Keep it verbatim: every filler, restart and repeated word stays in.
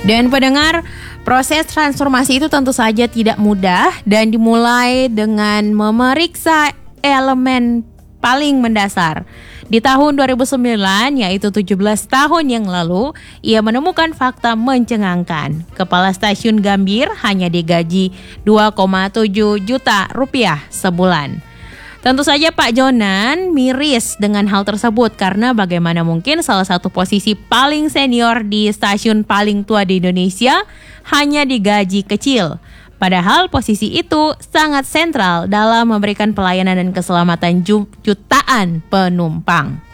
Dan pendengar, proses transformasi itu tentu saja tidak mudah dan dimulai dengan memeriksa elemen paling mendasar. Di tahun dua ribu sembilan, yaitu tujuh belas tahun yang lalu, ia menemukan fakta mencengangkan. Kepala stasiun Gambir hanya digaji dua koma tujuh juta rupiah sebulan. Tentu saja Pak Jonan miris dengan hal tersebut karena bagaimana mungkin salah satu posisi paling senior di stasiun paling tua di Indonesia hanya digaji kecil. Padahal posisi itu sangat sentral dalam memberikan pelayanan dan keselamatan jutaan penumpang.